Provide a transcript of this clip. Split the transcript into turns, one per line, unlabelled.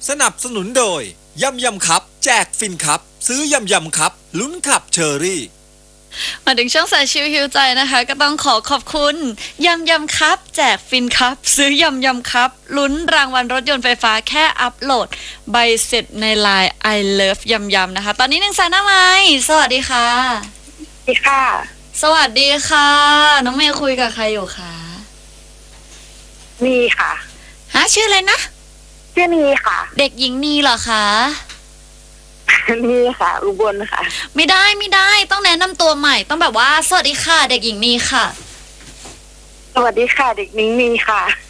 สนับสนุนโดยยำยำครับแจกฟินครับซื้อยำยำครับลุ้นขับเชอรี่
มาถึงช่วงสายชิวฮิวใจนะคะก็ต้องขอบคุณยำยำครับแจกฟินครับซื้อยำยำครับลุ้นรางวัลรถยนต์ไฟฟ้าแค่อัปโหลดใบเสร็จในไลน์ I love ยำยำนะคะตอนนี้1 สายหน้าไม้สวัสดีค่ะ
สวัสดีค่ะ
สวัสดีค่ะน้องเมย์คุยกับใครอยู่คะ
นีค่ะ
ชื่ออะไรนะ
ชื่อนีค่ะ
เด็กหญิงนีเหรอคะ
นีค่ะอุบลค่ะ
ไม่ได้ต้องแนะนำตัวใหม่ต้องแบบว่าสวัสดีค่ะเด็กหญิงนีค่ะ
สวัสดีค่ะเด็กนิ้งนีค่ะ